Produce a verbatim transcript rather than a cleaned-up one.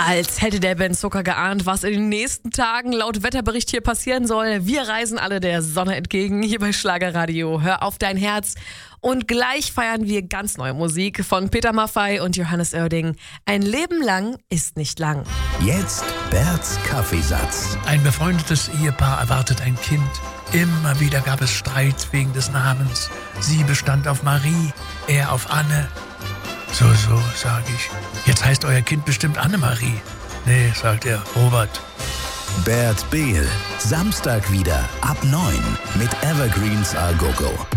Als hätte der Ben Zucker geahnt, was in den nächsten Tagen laut Wetterbericht hier passieren soll. Wir reisen alle der Sonne entgegen hier bei Schlagerradio. Hör auf dein Herz. Und gleich feiern wir ganz neue Musik von Peter Maffay und Johannes Oerding. Ein Leben lang ist nicht lang. Jetzt Berts Kaffeesatz. Ein befreundetes Ehepaar erwartet ein Kind. Immer wieder gab es Streit wegen des Namens. Sie bestand auf Marie, er auf Anne. So, so, sag ich. Jetzt heißt euer Kind bestimmt Annemarie. Nee, sagt er, Robert. Bert Behl, Samstag wieder ab neun mit Evergreens A Go Go.